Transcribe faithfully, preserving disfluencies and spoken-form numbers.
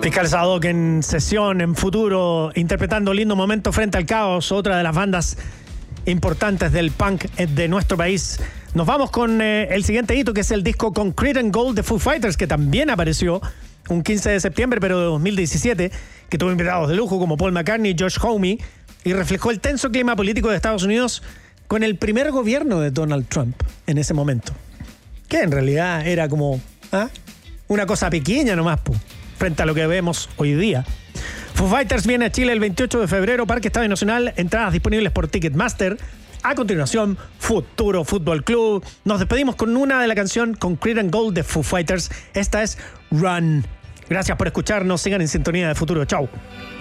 Fiscales ad hoc en sesión, en Futuro, interpretando Lindo Momento frente al caos, otra de las bandas importantes del punk de nuestro país. Nos vamos con eh, el siguiente hito, que es el disco Concrete and Gold de Foo Fighters, que también apareció un quince de septiembre, pero de dos mil diecisiete, que tuvo invitados de lujo como Paul McCartney y Josh Homme, y reflejó el tenso clima político de Estados Unidos con el primer gobierno de Donald Trump en ese momento, que en realidad era como ¿ah? una cosa pequeña nomás, pu, frente a lo que vemos hoy día. Foo Fighters viene a Chile el veintiocho de febrero, Parque Estadio Nacional, entradas disponibles por Ticketmaster. A continuación, Futuro Fútbol Club. Nos despedimos con una de la canción Concrete and Gold de Foo Fighters. Esta es Run. Gracias por escucharnos, sigan en sintonía de Futuro. Chau.